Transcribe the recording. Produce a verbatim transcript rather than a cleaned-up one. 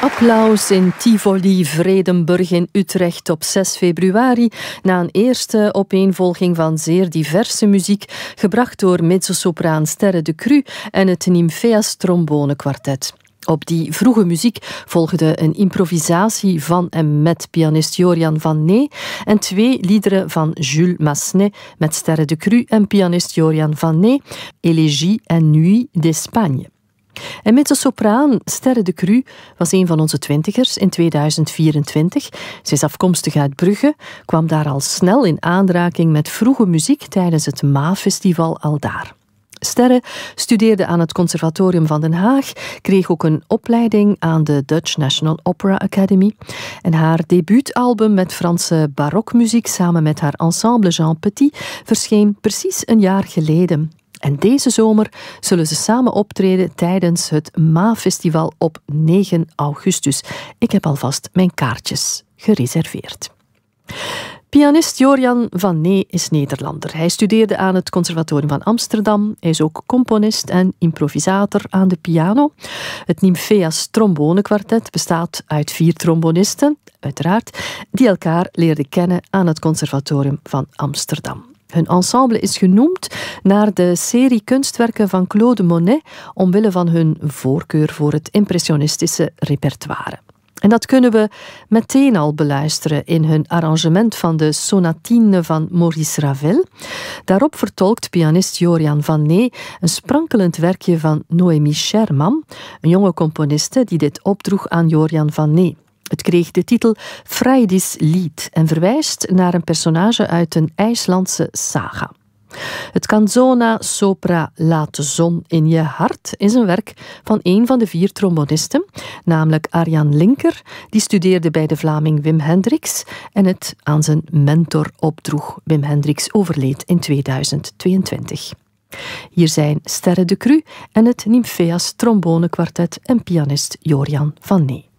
Applaus in Tivoli, Vredenburg in Utrecht op zes februari na een eerste opeenvolging van zeer diverse muziek gebracht door mezzosopraan Sterre de Cru en het Nymphaeus trombonekwartet. Op die vroege muziek volgde een improvisatie van en met pianist Jorian van Ney en twee liederen van Jules Massenet met Sterre de Cru en pianist Jorian van Ney, Élégie en Nuit d'Espagne. En mezzosopraan Sterre de Cru was een van onze twintigers in tweeduizend vierentwintig. Ze is afkomstig uit Brugge, kwam daar al snel in aanraking met vroege muziek tijdens het MAA-festival aldaar. Sterre studeerde aan het Conservatorium van Den Haag, kreeg ook een opleiding aan de Dutch National Opera Academy. En haar debuutalbum met Franse barokmuziek samen met haar ensemble Jean Petit verscheen precies een jaar geleden. En deze zomer zullen ze samen optreden tijdens het MAA-festival op negen augustus. Ik heb alvast mijn kaartjes gereserveerd. Pianist Jorian van Ney is Nederlander. Hij studeerde aan het Conservatorium van Amsterdam. Hij is ook componist en improvisator aan de piano. Het Nymphaeus trombonekwartet bestaat uit vier trombonisten, uiteraard, die elkaar leerden kennen aan het Conservatorium van Amsterdam. Hun ensemble is genoemd naar de serie kunstwerken van Claude Monet omwille van hun voorkeur voor het impressionistische repertoire. En dat kunnen we meteen al beluisteren in hun arrangement van de sonatine van Maurice Ravel. Daarop vertolkt pianist Jorian van Ney een sprankelend werkje van Noémie Scherman, een jonge componiste die dit opdroeg aan Jorian van Ney. Het kreeg de titel Freydis Lied en verwijst naar een personage uit een IJslandse saga. Het Canzona sopra Laat de zon in je hart is een werk van een van de vier trombonisten, namelijk Arjan Linker, die studeerde bij de Vlaming Wim Hendricks en het aan zijn mentor opdroeg. Wim Hendricks overleed in tweeduizend tweeëntwintig. Hier zijn Sterre de Cru en het Nymphaeus trombonekwartet en pianist Jorian van Ney.